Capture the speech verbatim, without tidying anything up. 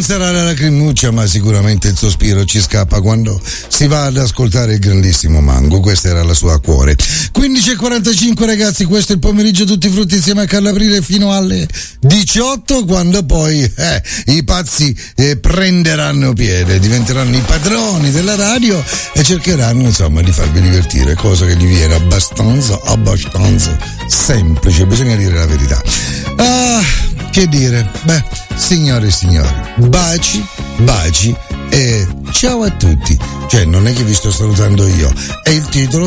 sarà la lacrimuccia, ma sicuramente il sospiro ci scappa quando si va ad ascoltare il grandissimo Mango. Questa era la sua a cuore. quindici e quarantacinque ragazzi, questo è il pomeriggio Tutti i Frutti insieme a Carlo Aprile fino alle diciotto, quando poi eh, i pazzi eh, prenderanno piede, diventeranno i padroni della radio e cercheranno insomma di farvi divertire, cosa che gli viene abbastanza, abbastanza semplice, bisogna dire la verità. Ah, che dire? Beh, signore e signori, baci, baci e ciao a tutti. Cioè, non è che vi sto salutando io, è il titolo